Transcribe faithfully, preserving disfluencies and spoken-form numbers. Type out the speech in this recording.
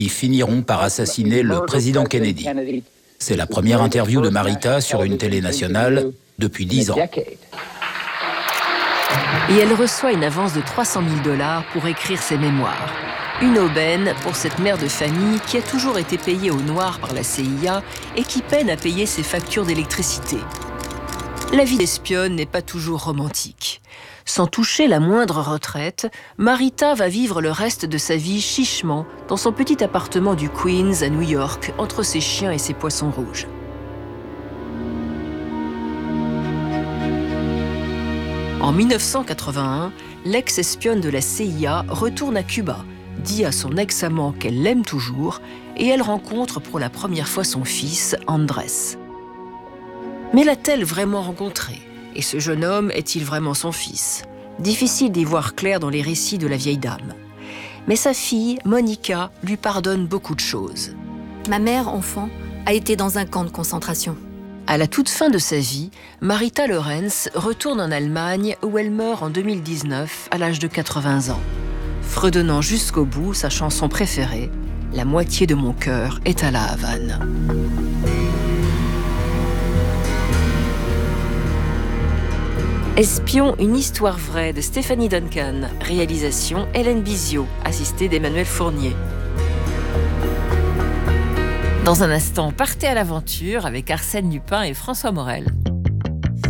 qui finiront par assassiner le président Kennedy. C'est la première interview de Marita sur une télé nationale depuis dix ans. Et elle reçoit une avance de trois cent mille dollars pour écrire ses mémoires. Une aubaine pour cette mère de famille qui a toujours été payée au noir par la C I A et qui peine à payer ses factures d'électricité. La vie d'espionne n'est pas toujours romantique. Sans toucher la moindre retraite, Marita va vivre le reste de sa vie chichement dans son petit appartement du Queens à New York, entre ses chiens et ses poissons rouges. En mille neuf cent quatre-vingt-un, l'ex-espionne de la C I A retourne à Cuba, dit à son ex-amant qu'elle l'aime toujours, et elle rencontre pour la première fois son fils, Andrés. Mais l'a-t-elle vraiment rencontré? Et ce jeune homme est-il vraiment son fils? Difficile d'y voir clair dans les récits de la vieille dame. Mais sa fille, Monica, lui pardonne beaucoup de choses. Ma mère, enfant, a été dans un camp de concentration. À la toute fin de sa vie, Marita Lorenz retourne en Allemagne où elle meurt en deux mille dix-neuf à l'âge de quatre-vingts ans. Fredonnant jusqu'au bout sa chanson préférée, « La moitié de mon cœur est à la Havane ». Espion, une histoire vraie de Stéphanie Duncan. Réalisation Hélène Bizio, assistée d'Emmanuel Fournier. Dans un instant, partez à l'aventure avec Arsène Lupin et François Morel.